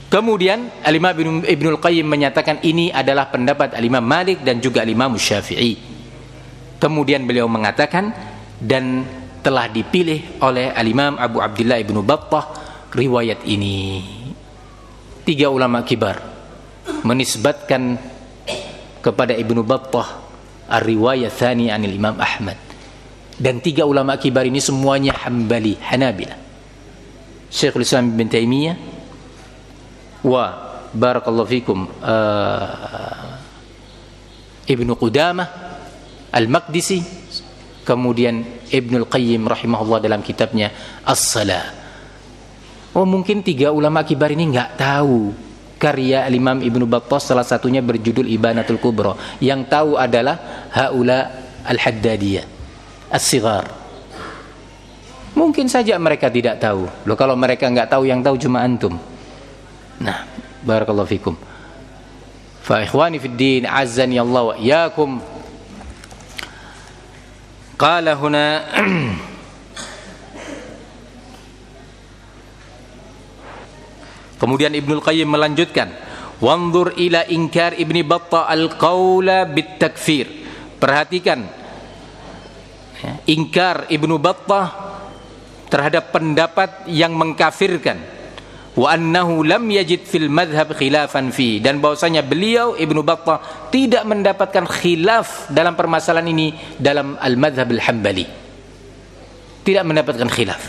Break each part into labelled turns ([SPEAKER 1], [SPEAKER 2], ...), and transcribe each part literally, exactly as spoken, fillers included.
[SPEAKER 1] Kemudian Al-Imam Ibnul Qayyim menyatakan ini adalah pendapat Al-Imam Malik dan juga Al-Imam Syafi'i. Kemudian beliau mengatakan dan telah dipilih oleh Al-Imam Abu Abdullah Ibnu Battah riwayat ini. Tiga ulama kibar menisbatkan kepada Ibnu Battah ar-riwayat tsani anil Imam Ahmad. Dan tiga ulama kibar ini semuanya Hambali, Hanabila. Syekhul Islam Ibn Taimiyah wa barakallahu fikum uh, Ibnu Qudamah Al-Maqdisi, kemudian Ibnul Qayyim rahimahullah dalam kitabnya As-Salah. Oh, mungkin tiga ulama kibar ini enggak tahu karya Imam Ibnu Battah, salah satunya berjudul Ibanatul Kubra. Yang tahu adalah haula al-Haddadiyah as-sighar. Mungkin saja mereka tidak tahu. Loh, kalau mereka enggak tahu, yang tahu cuma antum. Nah, barakallahu fikum. Fa ikhwani fid din, azzani Allah wa iyyakum. Qala huna Kemudian Ibnul Qayyim melanjutkan, wanzur ila inkar Ibni Battah al-qawla bit-takfir. Perhatikan ya, ingkar Ibnu Battah terhadap pendapat yang mengkafirkan. Wa annahu lam yajid fil madhhab khilafan fi, dan bahwasanya beliau Ibnu Battah tidak mendapatkan khilaf dalam permasalahan ini dalam al-madhhab al-Hambali. Tidak mendapatkan khilaf.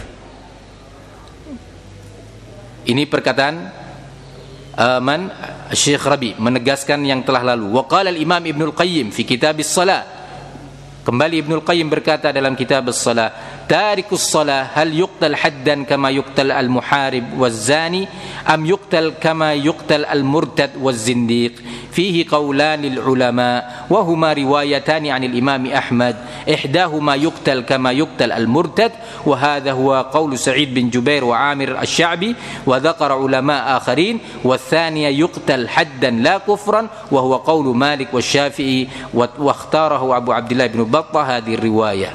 [SPEAKER 1] Ini perkataan uh, man Syekh Rabi menegaskan yang telah lalu. Wa qala al-Imam Ibnul Qayyim fi kitab as-salah. Kembali Ibnul Qayyim berkata dalam kitab as-salah, tarikus salah hal yuqtal haddan kama yuqtal al-muharib waz-zani am yuqtal kama yuqtal al-murtad waz-zindiq. Fihi qawlan lil-ulama wa huma riwayatan 'an al-Imam Ahmad. Ihdahuma yuqtal kama yuqtal al-murtad wa hadha huwa qawl Sa'id bin Jubair wa Amir asy-Sya'bi wa dzakara ulama akharin wa ats-tsaniya yuqtal haddan la kufran wa huwa qawl Malik wa Syafi'i wa ikhtarahu Abu Abdullah bin Battah hadhihi riwayah.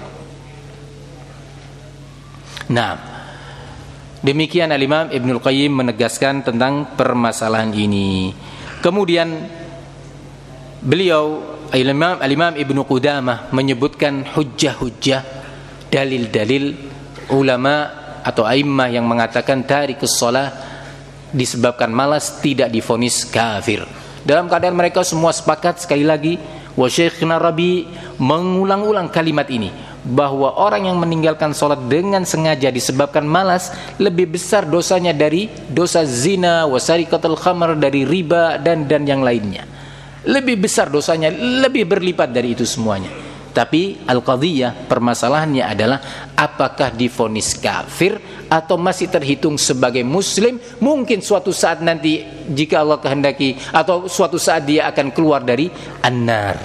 [SPEAKER 1] Nah, demikian Al-Imam Ibnul Qayyim menegaskan tentang permasalahan ini. Kemudian beliau Al-Imam, Al-Imam Ibnu Qudamah menyebutkan hujjah-hujjah, dalil-dalil ulama atau a'immah yang mengatakan tarikus shalah disebabkan malas tidak divonis kafir. Dalam keadaan mereka semua sepakat, sekali lagi wa Syekhna Rabi mengulang-ulang kalimat ini, bahwa orang yang meninggalkan sholat dengan sengaja disebabkan malas lebih besar dosanya dari dosa zina, wasarikatul khamr, dari riba dan dan yang lainnya. Lebih besar dosanya, lebih berlipat dari itu semuanya. Tapi al-qadhiyah, permasalahannya adalah apakah divonis kafir atau masih terhitung sebagai muslim. Mungkin suatu saat nanti jika Allah kehendaki, atau suatu saat dia akan keluar dari an-nar.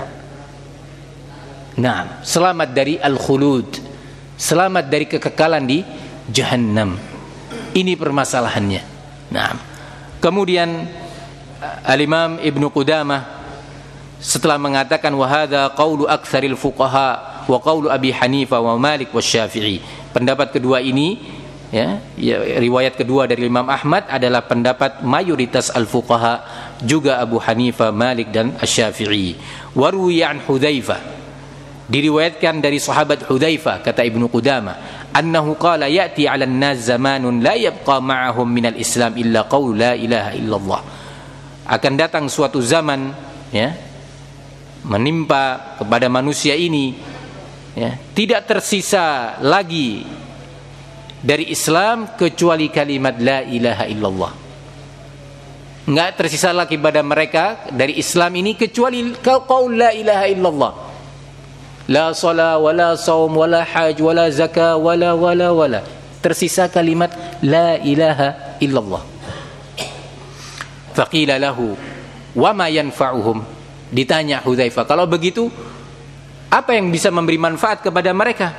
[SPEAKER 1] Nah, selamat dari al-khulud, selamat dari kekekalan di jahannam. Ini permasalahannya. Nah, kemudian Al-Imam Ibnu Qudamah setelah mengatakan wa hadza qaulu aktsaril fuqaha wa qaulu Abi Hanifah wa Malik wa Syafi'i. Pendapat kedua ini ya, ya, riwayat kedua dari Imam Ahmad adalah pendapat mayoritas al-fuqaha, juga Abu Hanifah, Malik dan Asy-Syafi'i. Wa ruwiya an Hudzaifah, diriwayatkan dari sahabat Hudzaifah, kata Ibnu Qudamah, annahu qala ya'ti 'alan nas zamanun la yabqa ma'ahum minal Islam illa qaul la ilaha illallah. Akan datang suatu zaman ya, menimpa kepada manusia ini ya, tidak tersisa lagi dari Islam kecuali kalimat la ilaha illallah. Enggak tersisa lagi pada mereka dari Islam ini kecuali qaul la ilaha illallah. La salat wala saum wala haj wala zakah wala wala wala. Tersisa kalimat la ilaha illallah. Faqila lahu wa ma yanfa'uhum. Ditanya Hudzaifah, kalau begitu apa yang bisa memberi manfaat kepada mereka?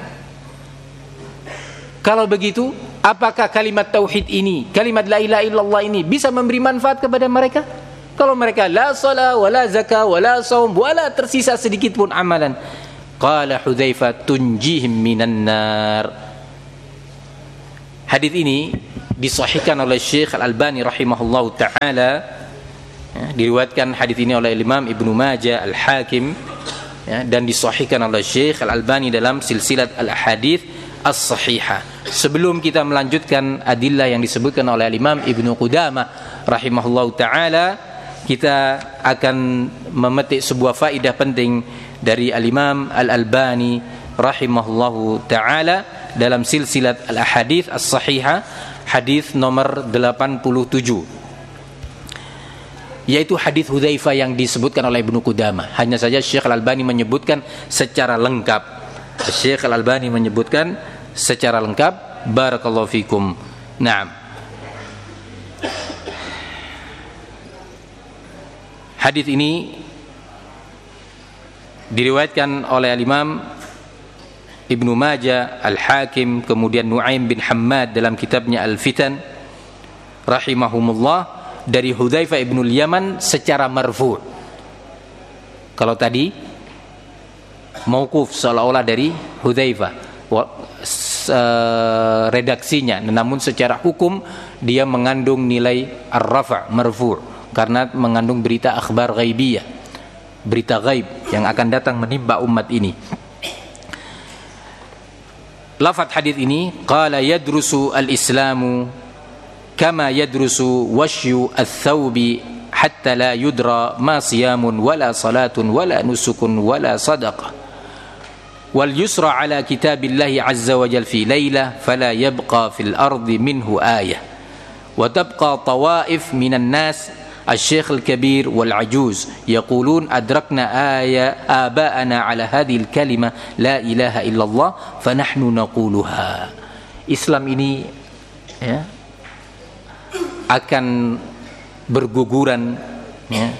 [SPEAKER 1] Kalau begitu, apakah kalimat tauhid ini, kalimat la ilaha illallah ini bisa memberi manfaat kepada mereka? Kalau mereka la salat wala zakah wala saum wala tersisa sedikit pun amalan. Qala Hudzaifah tunjihim minan nar. Hadis ini disahihkan oleh Syekh Al-Albani rahimahullahu taala. Ya, diriwayatkan hadis ini oleh Imam Ibnu Majah, Al-Hakim, ya, dan disahihkan oleh Syekh Al-Albani dalam silsilat Al-Ahadits As-Sahihah. Sebelum kita melanjutkan adillah yang disebutkan oleh Imam Ibnu Qudamah rahimahullahu taala, kita akan memetik sebuah faedah penting dari Al-Imam Al-Albani rahimahullahu taala dalam silsilat Al-Ahadits As-Sahihah, hadis nomor delapan puluh tujuh, yaitu hadis Hudzaifah yang disebutkan oleh Ibnu Qudamah. Hanya saja Syekh Al-Albani menyebutkan secara lengkap. Syekh Al-Albani menyebutkan secara lengkap. Barakallahu fikum. Naam. Hadis ini diriwayatkan oleh Imam Ibnu Majah, Al-Hakim, kemudian Nu'aim bin Hammad dalam kitabnya Al-Fitan rahimahumullah dari Hudzaifah ibnul Yaman secara marfu'. Kalau tadi mauquf seolah-olah dari Hudzaifah redaksinya, namun secara hukum dia mengandung nilai ar-rafa' marfu' karena mengandung berita akhbar ghaibiyah, berita ghaib yang akan datang menimpa umat ini. Lafaz hadis ini, qala yadrusu al-islamu kama yadrusu washyu ats-tsaubi hatta la yudra ma siyamun wala salatun wala nusukun wala sadaqah wal yusra ala kitabillahi azza wa jalla fi laylah fala yabqa fil ardi minhu ayah wa tabqa tawaif minan nas الشيخ الكبير والعجوز يقولون أدركنا آية آباءنا على هذه الكلمة لا إله إلا الله فنحن نقولها. Islam ini ya, akan berguguran, ya,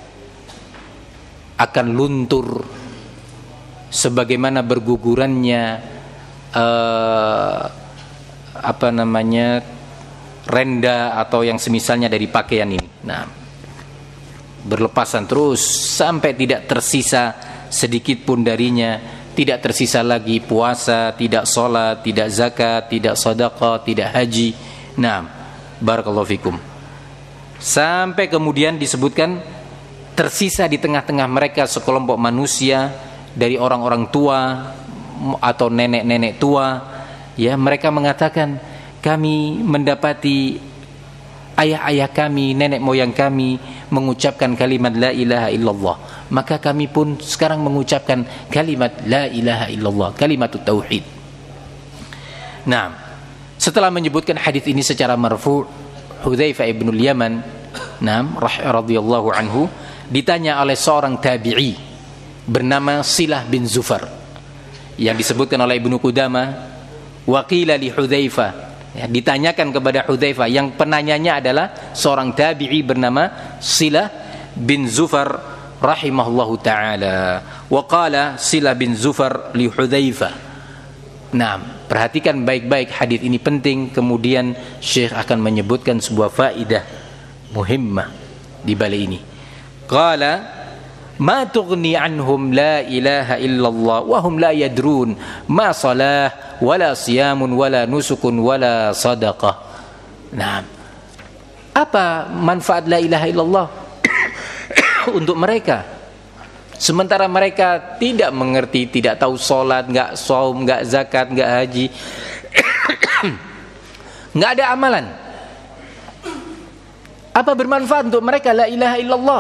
[SPEAKER 1] akan luntur sebagaimana bergugurannya uh, apa namanya renda atau yang semisalnya dari pakaian ini. Nah, berlepasan terus sampai tidak tersisa sedikit pun darinya, tidak tersisa lagi puasa, tidak sholat, tidak zakat, tidak sedekah, tidak haji. Nah, barakallahu fikum. Sampai kemudian disebutkan tersisa di tengah-tengah mereka sekelompok manusia dari orang-orang tua atau nenek-nenek tua, ya, mereka mengatakan kami mendapati ayah-ayah kami, nenek moyang kami mengucapkan kalimat la ilaha illallah, maka kami pun sekarang mengucapkan kalimat la ilaha illallah, kalimat tauhid. Nah, setelah menyebutkan hadis ini secara marfu', Hudzaifah ibnul Yaman, nam radhiyallahu anhu, ditanya oleh seorang tabi'i bernama Silah bin Zufar yang disebutkan oleh Ibnu Qudamah, waqila li Hudzaifah, ya, ditanyakan kepada Hudzaifah, yang penanyanya adalah seorang tabi'i bernama Silah bin Zufar rahimahullahu taala. Wa qala Silah bin Zufar li Hudzaifah. Nah, perhatikan baik-baik hadis ini penting. Kemudian Syekh akan menyebutkan sebuah faedah muhimmah di balik ini. Qala ma tughni anhum la ilaha illallah wa hum la yadrun ma salah wala siyamun wala nusukun wala sadaqah. Nah, apa manfaat la ilaha illallah untuk mereka sementara mereka tidak mengerti, tidak tahu salat, enggak saum, enggak zakat, enggak haji, enggak ada amalan. Apa bermanfaat untuk mereka la ilaha illallah?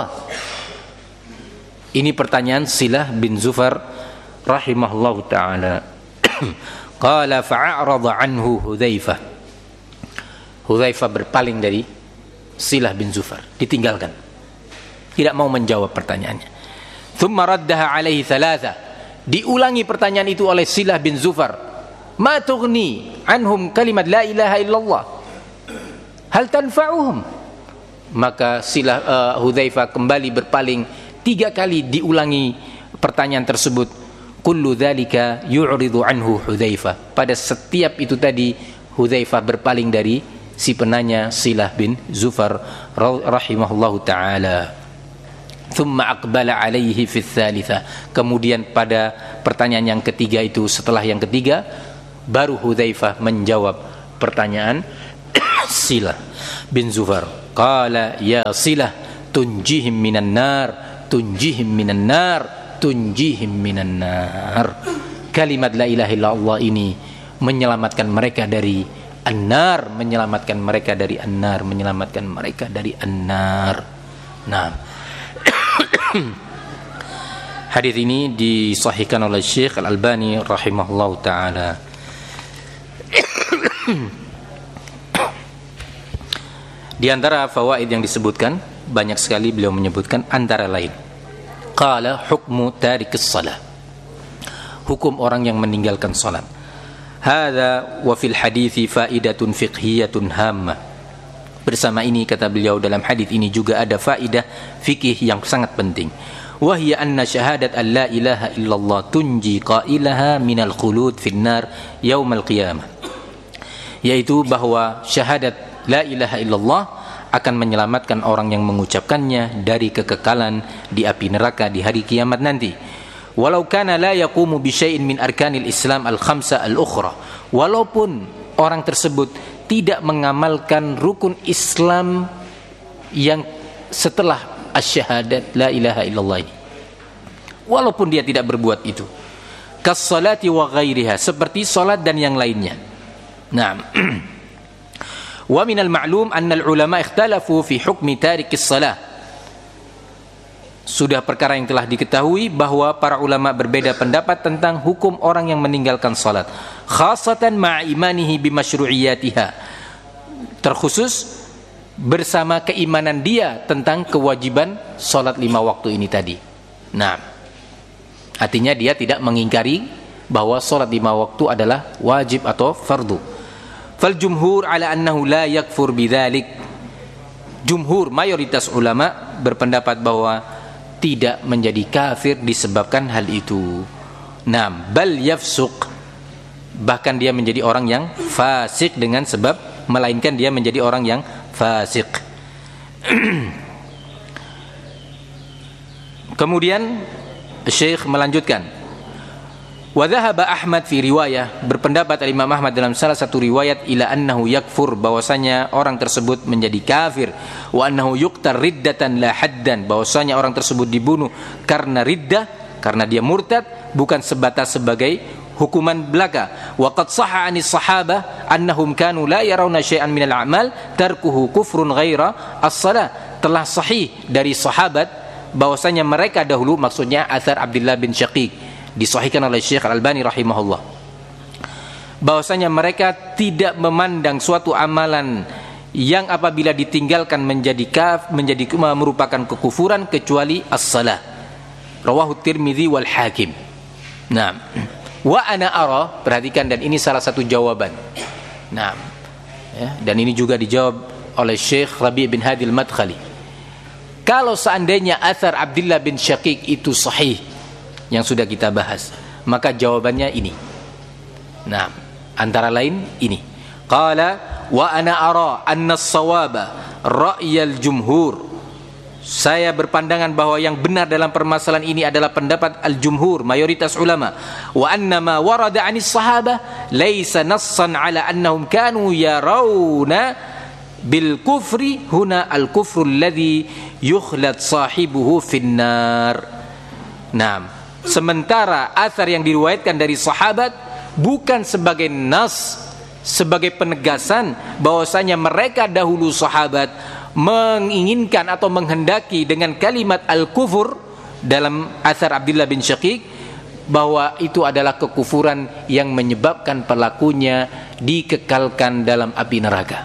[SPEAKER 1] Ini pertanyaan Silah bin Zufar rahimahullahu taala. Qala fa'arada anhu Hudzaifah. Hudzaifah berpaling dari Silah bin Zufar, ditinggalkan, tidak mau menjawab pertanyaannya. Thumma raddaha alaihi thalatha. Diulangi pertanyaan itu oleh Silah bin Zufar. Ma tughni anhum kalimat la ilaha illallah, hal tanfa'uhum? Maka Silah uh, Hudzaifah kembali berpaling. Tiga kali diulangi pertanyaan tersebut. Kullu dzalika yu'ridu anhu Hudzaifah. Pada setiap itu tadi Hudzaifah berpaling dari si penanya Silah bin Zufar rahimahullahu taala. Thumma aqbala alaihi fi tsalitsa. Kemudian pada pertanyaan yang ketiga itu, setelah yang ketiga baru Hudzaifah menjawab pertanyaan Silah bin Zufar, qala ya Silah tunjihim minan nar, tunjihim minan nar, tunjihim minan nar. Kalimat la ilaha illallah ini menyelamatkan mereka dari an-nar, menyelamatkan mereka dari an-nar, menyelamatkan mereka dari an-nar. Nah, hadis ini disahihkan oleh Syekh Al-Albani rahimahullah taala. Di antara fawaid yang disebutkan banyak sekali, beliau menyebutkan antara lain qala hukmu tarikus shalah, hukum orang yang meninggalkan salat. Hadza wa fil hadithi faidatun fiqhiyatun hammah. Bersama ini kata beliau dalam hadis ini juga ada faidah fikih yang sangat penting. Wa hiya anna syahadat an la ilaha illallah tunji qailaha minal khulud fin nar yaumal qiyamah. Yaitu bahwa syahadat la ilaha illallah akan menyelamatkan orang yang mengucapkannya dari kekekalan di api neraka di hari kiamat nanti. Walau kana la yaqumu bi syai'in min arkanil Islam al-khamsa al-ukhra, walaupun orang tersebut tidak mengamalkan rukun Islam yang setelah asyhadat la ilaha illallah ini, walaupun dia tidak berbuat itu, kas salati wa ghairiha, seperti salat dan yang lainnya. Naam. Wa minal ma'lum anna al-ulama ikhtalafu fi hukmi tarikis salah. Sudah perkara yang telah diketahui bahwa para ulama berbeda pendapat tentang hukum orang yang meninggalkan salat, khasatan ma'a imanihi bimasyru'iyatiha, terkhusus bersama keimanan dia tentang kewajiban salat lima waktu ini tadi. Nah, artinya dia tidak mengingkari bahwa salat lima waktu adalah wajib atau fardu. Fal jumhur ala annahu la yakfur bidzalik. Jumhur, mayoritas ulama berpendapat bahwa tidak menjadi kafir disebabkan hal itu. Nah, bal yafsuq, bahkan dia menjadi orang yang fasik dengan sebab, melainkan dia menjadi orang yang fasik. Kemudian Syekh melanjutkan, wa dhahaba Ahmad fi riwayah, berpendapat Imam Ahmad dalam salah satu riwayat, ila annahu yakfur, bahwasanya orang tersebut menjadi kafir, wa annahu yuqtar riddatan la haddan, bahwasanya orang tersebut dibunuh karena riddah, karena dia murtad, bukan sebatas sebagai hukuman belaka. Wa qad sahha 'anis sahabah annahum kanu la yarawna syai'an minal a'mal tarkuhu kufrun ghaira as-shalah. Telah sahih dari sahabat bahwasanya mereka dahulu, maksudnya athar Abdullah bin Syaqiq, disahihkan oleh Syekh Al-Albani rahimahullah, bahwasanya mereka tidak memandang suatu amalan yang apabila ditinggalkan menjadi kaf, menjadi merupakan kekufuran kecuali as-salah. Rawahu Tirmidzi wal Hakim. Nah, wa ana ara, perhatikan, dan ini salah satu jawaban. Nah, ya, dan ini juga dijawab oleh Syekh Rabi' bin Hadi al-Madkhali. Kalau seandainya athar Abdullah bin Syaqiq itu sahih yang sudah kita bahas, maka jawabannya ini. Nah, antara lain ini. Qala wa ana ara anna as-sawaba ra'yal jumhur. Saya berpandangan bahwa yang benar dalam permasalahan ini adalah pendapat al-jumhur, mayoritas ulama. Wa anna ma warada 'anis sahabah laisa nassan 'ala annahum kanu yarawna bil kufri huna al-kufru alladhi yukhlad sahibuhu finnar. Nah, sementara athar yang diriwayatkan dari sahabat bukan sebagai nas, sebagai penegasan bahwasanya mereka dahulu sahabat menginginkan atau menghendaki dengan kalimat al-kufur dalam athar Abdullah bin Syaqiq, bahwa itu adalah kekufuran yang menyebabkan pelakunya dikekalkan dalam api neraka.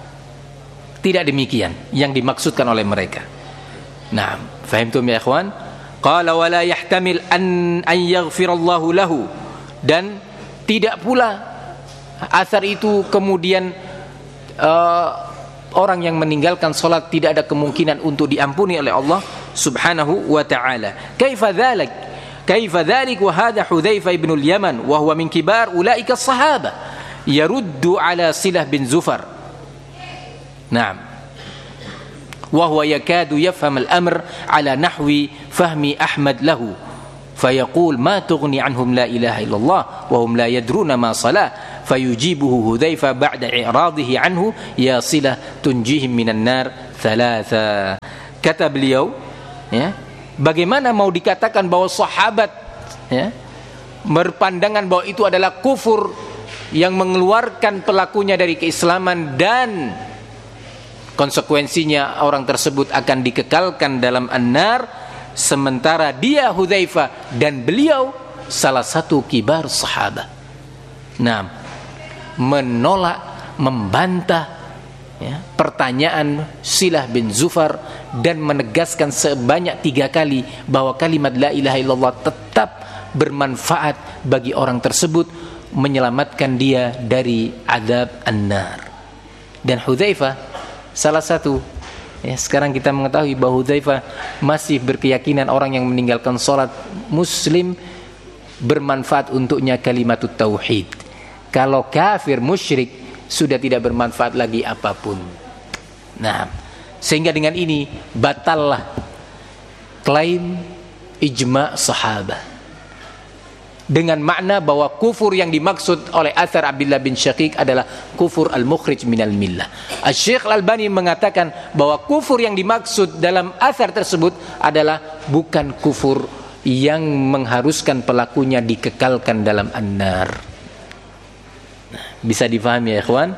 [SPEAKER 1] Tidak demikian yang dimaksudkan oleh mereka. Nah, fahimtum ya ikhwan? Qala wa la yahtamil an an yaghfirallahu lahu, dan tidak pula athar itu kemudian uh, orang yang meninggalkan salat tidak ada kemungkinan untuk diampuni oleh Allah Subhanahu wa ta'ala. Kaifa dzalik? Kaifa dzalik wa hadha Hudzaifah ibn al-Yaman wa huwa min kibar ulaika as-sahabah yaruddu ala Silah bin Zufar. Naam. Wa huwa yakadu yafham al-amr ala nahwi fahmi Ahmad lahu fayaqul ma tughni anhum la ilaha illallah wa hum la yadruna ma salah fayujibuhu Hudzaifah ba'da i'radihi anhu ya silah tunjihim minan nar thalatha. Kata beliau, ya, bagaimana mau dikatakan bahwa sahabat, ya, berpandangan bahwa itu adalah kufur yang mengeluarkan pelakunya dari keislaman dan konsekuensinya orang tersebut akan dikekalkan dalam an-nar, sementara dia Hudzaifah dan beliau salah satu kibar sahabat. Nah, menolak, membantah, ya, pertanyaan Silah bin Zufar dan menegaskan sebanyak tiga kali bahwa kalimat la ilaha illallah tetap bermanfaat bagi orang tersebut, menyelamatkan dia dari azab an-nar. Dan Hudzaifah salah satu, ya, sekarang kita mengetahui bahwa Hudzaifah masih berkeyakinan orang yang meninggalkan sholat muslim bermanfaat untuknya kalimatut tauhid. Kalau kafir musyrik sudah tidak bermanfaat lagi apapun. Nah, sehingga dengan ini batallah klaim ijma' sahabat, dengan makna bahwa kufur yang dimaksud oleh athar Abdullah bin Syaqiq adalah kufur al-mukhrij minal millah. Asy-Syaikh Al-Albani mengatakan bahwa kufur yang dimaksud dalam athar tersebut adalah bukan kufur yang mengharuskan pelakunya dikekalkan dalam an-nar. Nah, bisa difahami ya ikhwan?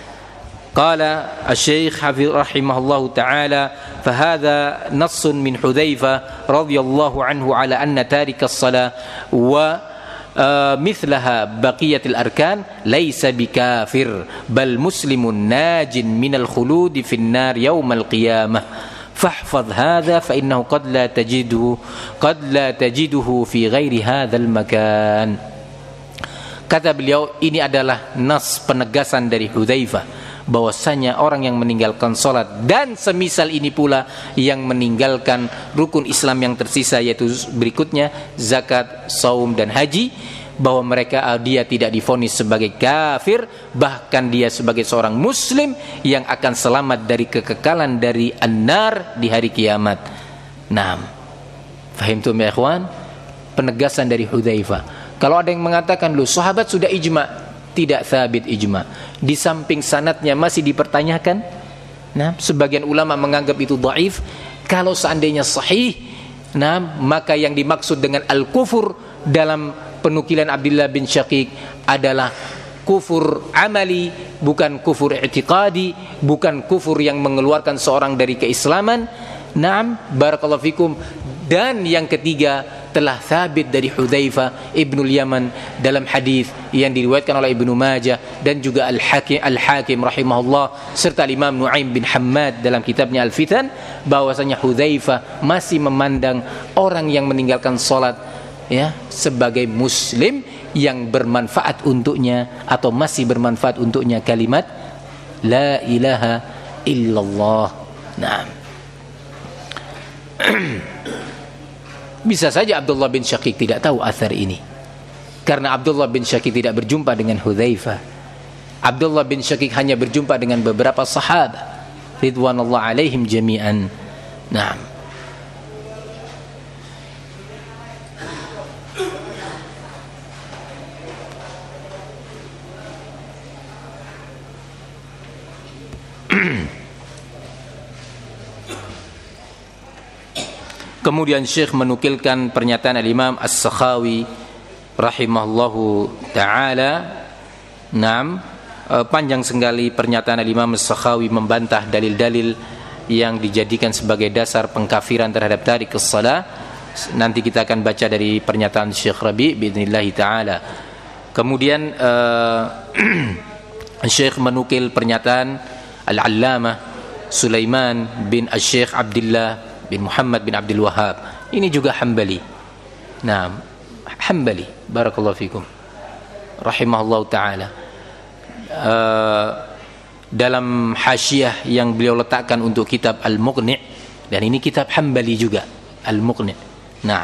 [SPEAKER 1] Qala asy-Syaikh Hafiz rahimahullahu taala fa hadha nassun min Hudzaifah radhiyallahu anhu ala anna tarika as-shalah wa Uh, mithlaha baqiyatil arkan laisa bikafir bal muslimun najin minal khuludi fin nar yaumal qiyamah fahfadh hadha fa innahu qad la tajiduhu qad la tajiduhu fi ghairi hadzal makan. Kata beliau, ini adalah nas penegasan dari Hudzaifah bahwasanya orang yang meninggalkan salat dan semisal ini pula yang meninggalkan rukun Islam yang tersisa, yaitu berikutnya zakat, saum dan haji, bahwa mereka dia tidak divonis sebagai kafir, bahkan dia sebagai seorang muslim yang akan selamat dari kekekalan dari an-nar di hari kiamat. Naam. Fahimtum ya ikhwan? Penegasan dari Hudzaifah. Kalau ada yang mengatakan lu sahabat sudah ijma', tidak sabit ijma'. Di samping sanadnya masih dipertanyakan. Nah, sebagian ulama menganggap itu dhaif. Kalau seandainya sahih, nah, maka yang dimaksud dengan al-kufur dalam penukilan Abdullah bin Syaqiq adalah kufur amali, bukan kufur i'tiqadi, bukan kufur yang mengeluarkan seorang dari keislaman. Naam, barakallahu fikum. Dan yang ketiga, telah sabit dari Hudzaifah ibnul Yaman dalam hadis yang diriwayatkan oleh Ibnu Majah dan juga Al-Hakim Al-Hakim rahimahullah serta Imam Nu'aim bin Hammad dalam kitabnya Al-Fitan, bahwasanya Hudzaifah masih memandang orang yang meninggalkan salat, ya, sebagai muslim yang bermanfaat untuknya atau masih bermanfaat untuknya kalimat la ilaha illallah. Nah, bisa saja Abdullah bin Syaqiq tidak tahu athar ini, karena Abdullah bin Syaqiq tidak berjumpa dengan Hudzaifah. Abdullah bin Syaqiq hanya berjumpa dengan beberapa sahabat ridwanullah alaihim jami'an. Nah, kemudian Syekh menukilkan pernyataan Al-Imam As-Sakhawi rahimahullahu ta'ala. Naam, panjang sekali pernyataan Al-Imam As-Sakhawi membantah dalil-dalil yang dijadikan sebagai dasar pengkafiran terhadap tarik as-salah. Nanti kita akan baca dari pernyataan Syekh Rabi' biidznillah ta'ala. Kemudian uh, Syekh menukil pernyataan Al-Allamah Sulaiman bin Asy-Syaikh Abdullah bin Muhammad bin Abdul Wahhab. Ini juga Hambali. Nah, Hambali, barakallahu fikum, rahimahullah ta'ala. Uh, dalam hasyiah yang beliau letakkan untuk kitab Al-Muqni', dan ini kitab Hambali juga, Al-Muqni'. Nah,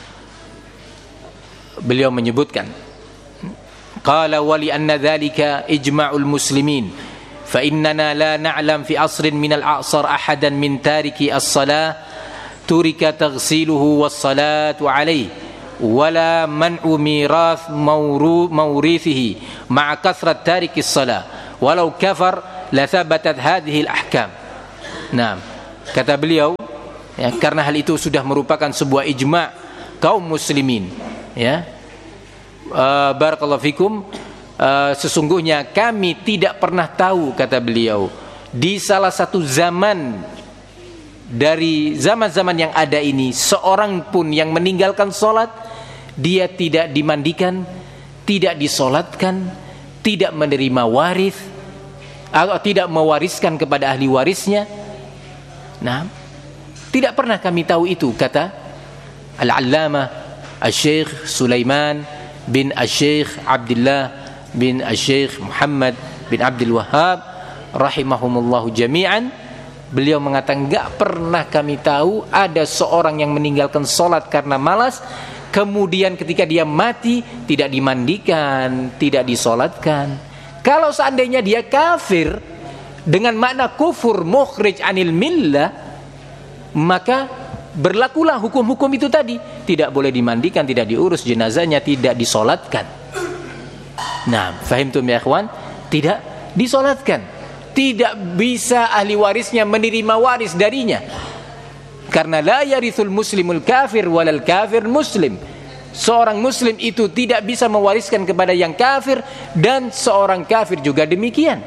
[SPEAKER 1] beliau menyebutkan, qala wa li anna dhalika ijma'ul muslimin fa innana la na'lam fi asrin min al-a'sar ahadan min tariki as-salah turika taghsiluhu was-salatu alayhi wala man'u mirath mawrithihi ma'a kathrat tarikis shalah walau kafar la thabatat hadhihi al-ahkam. Nah, kata beliau, ya, karena hal itu sudah merupakan sebuah ijma' kaum muslimin, ya. Uh, barakallahu fikum, uh, sesungguhnya kami tidak pernah tahu, kata beliau, di salah satu zaman dari zaman-zaman yang ada ini, seorang pun yang meninggalkan sholat, dia tidak dimandikan, tidak disolatkan, tidak menerima waris, atau tidak mewariskan kepada ahli warisnya. Nah, tidak pernah kami tahu itu, kata Al-Allamah Al-Syekh Sulaiman bin Al-Syekh Abdullah bin Al-Syekh Muhammad bin Abdul Wahhab rahimahumullahu jami'an. Beliau mengatakan, enggak pernah kami tahu ada seorang yang meninggalkan sholat karena malas, kemudian ketika dia mati tidak dimandikan, tidak disolatkan. Kalau seandainya dia kafir dengan makna kufur mukhrij anil millah, maka berlakulah hukum-hukum itu tadi. Tidak boleh dimandikan, tidak diurus jenazahnya, tidak disolatkan. Nah, fahimtum ya ikhwan? Tidak disolatkan, tidak bisa ahli warisnya menerima waris darinya, karena la yarithul muslimul kafir walal kafir muslim. Seorang muslim itu tidak bisa mewariskan kepada yang kafir, dan seorang kafir juga demikian.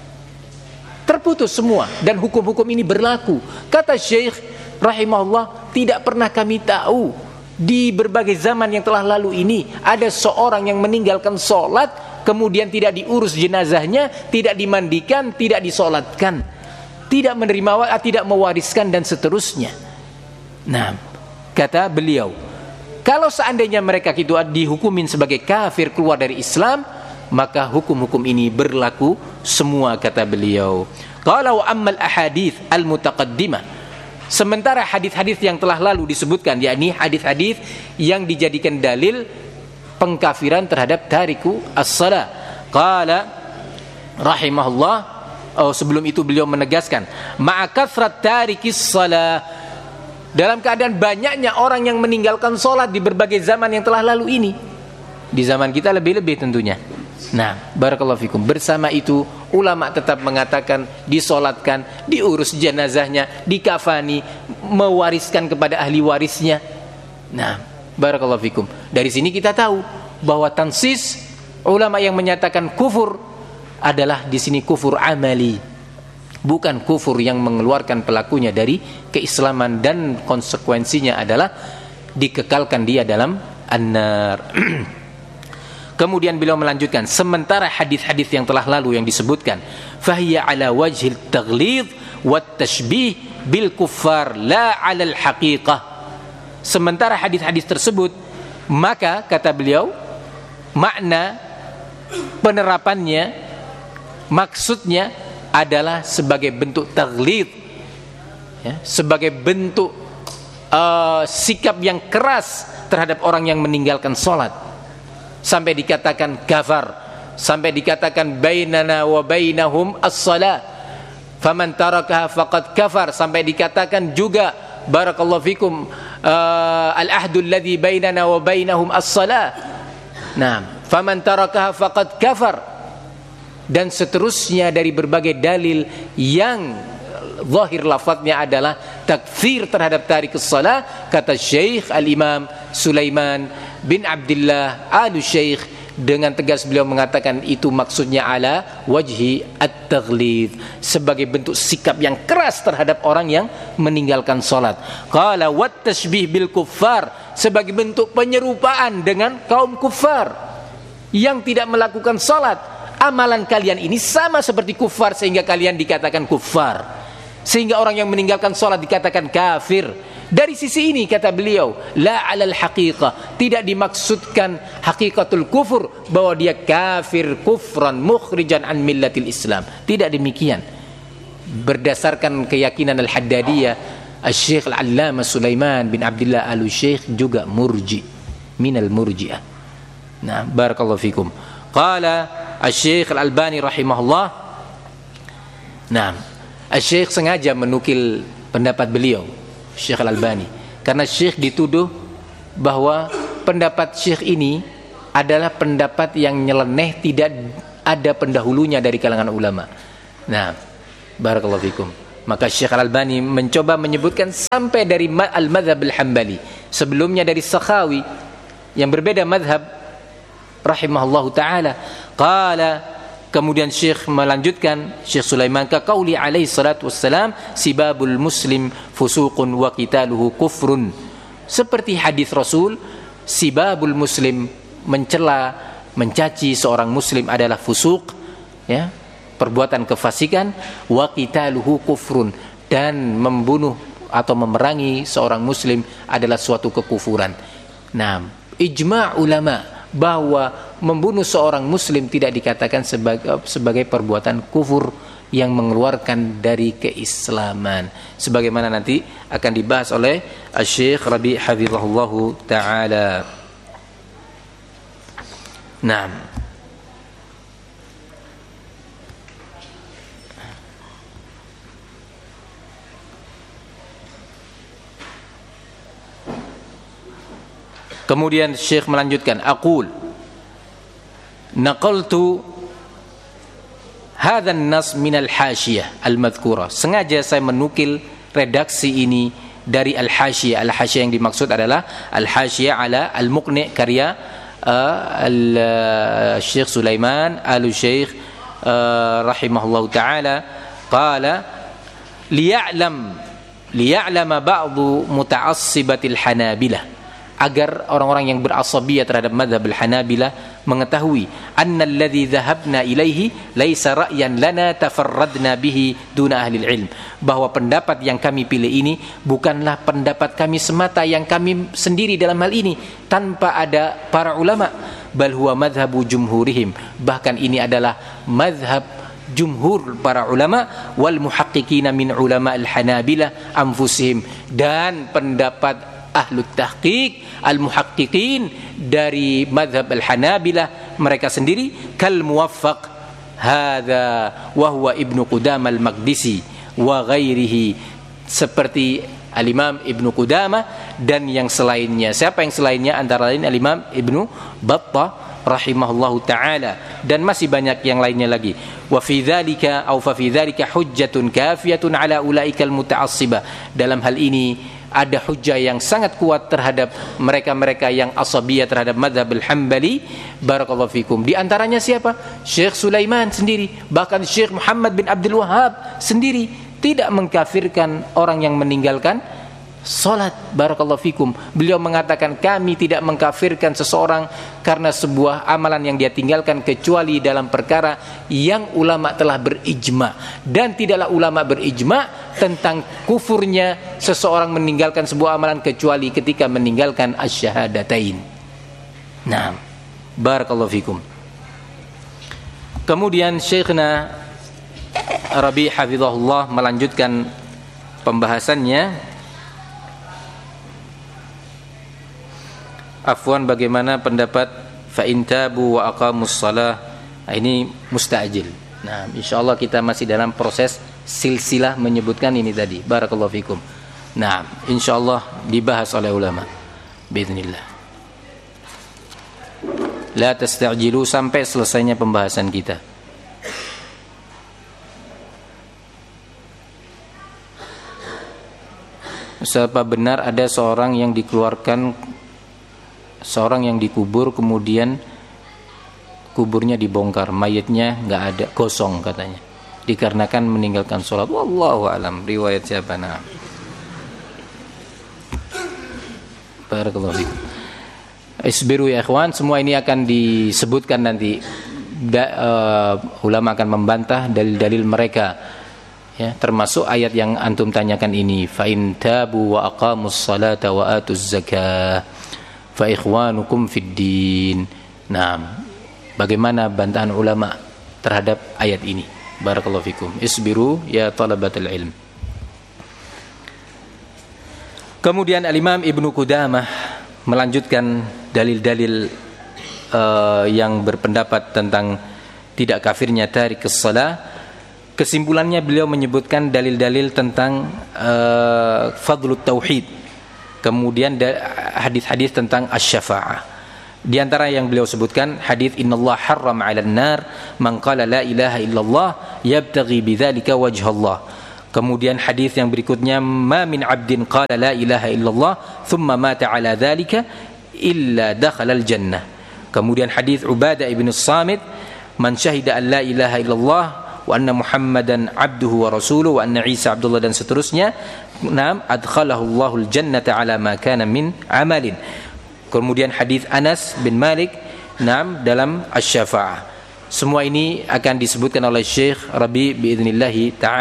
[SPEAKER 1] Terputus semua, dan hukum-hukum ini berlaku. Kata Syekh rahimahullah, tidak pernah kami tahu di berbagai zaman yang telah lalu ini ada seorang yang meninggalkan sholat, kemudian tidak diurus jenazahnya, tidak dimandikan, tidak disolatkan, tidak menerima, tidak mewariskan, dan seterusnya. Nah, kata beliau, kalau seandainya mereka itu dihukumin sebagai kafir, keluar dari Islam, maka hukum-hukum ini berlaku semua, kata beliau. Kalau ammal ahadits al-mutaqaddimah, sementara hadis-hadis yang telah lalu disebutkan, yakni hadis-hadis yang dijadikan dalil pengkafiran terhadap tariku as-shalah. Qala rahimahullah, oh sebelum itu beliau menegaskan, ma'a kathrat tarikis shalah, dalam keadaan banyaknya orang yang meninggalkan sholat di berbagai zaman yang telah lalu ini. Di zaman kita lebih-lebih tentunya. Nah, barakallahu fikum. Bersama itu ulama tetap mengatakan disolatkan, diurus jenazahnya, dikafani, mewariskan kepada ahli warisnya. Nah, barakallahu fikum. Dari sini kita tahu bahwa tansis ulama yang menyatakan kufur adalah di sini kufur amali, bukan kufur yang mengeluarkan pelakunya dari keislaman, dan konsekuensinya adalah dikekalkan dia dalam an-nar. Kemudian beliau melanjutkan, sementara hadis-hadis yang telah lalu yang disebutkan, fahiya ala wajhil taghlidh wat tashbih bil kuffar la ala al haqiqah. Sementara hadis-hadis tersebut, maka kata beliau, makna penerapannya, maksudnya adalah sebagai bentuk taghlidh, ya, sebagai bentuk uh, sikap yang keras terhadap orang yang meninggalkan sholat, sampai dikatakan kafar, sampai dikatakan bainana wa bainahum as-salah faman tarakaha faqad kafar, sampai dikatakan juga barakallahu fikum uh, al-ahdu alladhi bainana wa bainahum as-salah, nah faman tarakaha faqad kafar, dan seterusnya dari berbagai dalil yang zahir lafadznya adalah takfir terhadap tarikus shalah. Kata Syekh Al-Imam Sulaiman bin Abdullah Al-Syekh, dengan tegas beliau mengatakan itu maksudnya ala wajhi at-taghlidh, sebagai bentuk sikap yang keras terhadap orang yang meninggalkan salat. Qala wat tashbih bil kuffar, sebagai bentuk penyerupaan dengan kaum kufar yang tidak melakukan salat. Amalan kalian ini sama seperti kufar sehingga kalian dikatakan kufar, sehingga orang yang meninggalkan salat dikatakan kafir. Dari sisi ini kata beliau, la alal haqiqah, tidak dimaksudkan hakikatul kufur, bahwa dia kafir kufran mukhrijan an millatil Islam. Tidak demikian. Berdasarkan keyakinan Al-Haddadiyah, Al-Syekh Al-Allamah Sulaiman bin Abdullah Al-Syekh juga murji, minal murji'ah. Nah, barakallahu fikum. Qala Al-Syekh Al-Albani rahimahullah. Nah, Al-Syekh sengaja menukil pendapat beliau, Syekh Al-Albani, karena Syekh dituduh bahwa pendapat Syekh ini adalah pendapat yang nyeleneh, tidak ada pendahulunya dari kalangan ulama. Nah, barakallahu fikum. Maka Syekh Al-Albani mencoba menyebutkan sampai dari al-madhab al-Hambali, sebelumnya dari Sakhawi yang berbeda madhab rahimahullahu ta'ala. Qala, kemudian Syekh melanjutkan, Syekh Sulaiman, ka qauli alaihi salatu wassalam, sibabul muslim fusuqun wa qitaluhu kufrun. Seperti hadis Rasul, sibabul muslim, mencela, mencaci seorang muslim adalah fusuk, ya, perbuatan kefasikan, wa qitaluhu kufrun, dan membunuh atau memerangi seorang muslim adalah suatu kekufuran. Nah, ijma' ulama bahwa membunuh seorang muslim tidak dikatakan sebagai sebagai perbuatan kufur yang mengeluarkan dari keislaman, sebagaimana nanti akan dibahas oleh Syekh Rabi' hafizahullahu taala. Naam. Kemudian Syekh melanjutkan, aqul naqaltu hadha an-nas min al-hashiyah al-madhkura. Sengaja saya menukil redaksi ini dari al-hashiyah. Al-hashiyah yang dimaksud adalah al-hashiyah ala al-muqni' karya uh, al-Syekh Sulaiman al-Syekh uh, rahimahullahu taala. Qala liya'lam liya'lama ba'du muta'assibatil hanabilah, agar orang-orang yang berasabiyah terhadap mazhab al-Hanabilah mengetahui anna alladhi dhahabna ilaihi laisa ra'yan lana tafarradna bihi duna ahli ilm, bahwa pendapat yang kami pilih ini bukanlah pendapat kami semata yang kami sendiri dalam hal ini tanpa ada para ulama, bal huwa madhabu jumhurihim, bahkan ini adalah mazhab jumhur para ulama, wal muhaqqiqina min ulama al-Hanabilah anfusihim, dan pendapat ahlu tahqiq al-muhaqqiqin dari madhab al-Hanabilah mereka sendiri, kal muwaffaq hadha wa huwa Ibnu Qudamah al-Maqdisi wa ghairihi, seperti al-Imam Ibnu Qudamah dan yang selainnya. Siapa yang selainnya? Antara lain al-Imam Ibnu Battah rahimahullahu taala, dan masih banyak yang lainnya lagi. Wa fi dzalika aw fa fi dzalika hujjatun kafiyatun ala ulaika al-muta'assibah, dalam hal ini ada hujjah yang sangat kuat terhadap mereka-mereka yang asabiyah terhadap madhab al-Hambali. Barakallahu fikum. Di antaranya siapa? Syekh Sulaiman sendiri, bahkan Syekh Muhammad bin Abdul Wahhab sendiri tidak mengkafirkan orang yang meninggalkan salat. Barakallahu fikum. Beliau mengatakan, kami tidak mengkafirkan seseorang karena sebuah amalan yang dia tinggalkan kecuali dalam perkara yang ulama telah berijma, dan tidaklah ulama berijma tentang kufurnya seseorang meninggalkan sebuah amalan kecuali ketika meninggalkan asyhadatain. Nah, barakallahu fikum. Kemudian Syekhna Rabi' hafizahullah melanjutkan pembahasannya. Afwan, bagaimana pendapat fa in tabu wa aqamus shalah? Nah, ini musta'jil. Nah, insyaallah kita masih dalam proses silsilah menyebutkan ini tadi. Barakallahu fikum. Nah, insyaallah dibahas oleh ulama biiznillah. La tasta'jilu sampai selesainya pembahasan kita. Siapa benar ada seorang yang dikeluarkan, seorang yang dikubur kemudian kuburnya dibongkar, mayatnya nggak ada, kosong katanya, dikarenakan meninggalkan sholat. Wallahu alam. Riwayat siapa? Nah, barakallahu fikum. Isbiru ya ikhwan, semua ini akan disebutkan nanti. Da, uh, ulama akan membantah dalil-dalil mereka, ya, termasuk ayat yang antum tanyakan ini, fa in tabu wa aqamus salata wa atuz zakah fa ikhwanukum fid din. Nah, bagaimana bantahan ulama terhadap ayat ini? Barakallahu fikum. Isbiru ya talabatul ilm. Kemudian al-Imam Ibnu Qudamah melanjutkan dalil-dalil uh, yang berpendapat tentang tidak kafirnya tarikus shalah. Kesimpulannya beliau menyebutkan dalil-dalil tentang uh, fadlut tauhid, kemudian hadis-hadis tentang asy-syafa'ah, Di antara yang beliau sebutkan hadis innallaha harrama 'alan nar man qala la ilaha illallah yabtaghi bidzalika wajhallah. Kemudian hadis yang berikutnya ma min 'abdin qala la ilaha illallah thumma mata 'ala dzalika illa dakhala al-jannah. Kemudian hadis Ubadah ibn Samit man syahida an la ilaha illallah wa anna Muhammadan abduhu wa rasuluhu wa anna Isa Abdullah dan seterusnya, nam adkhalahu Allahul jannata ala ma kana min amalin. Kemudian hadis Anas bin Malik nam dalam Asy-Syafa'ah. Semua ini akan disebutkan oleh Syekh Rabi biidznillah ta'ala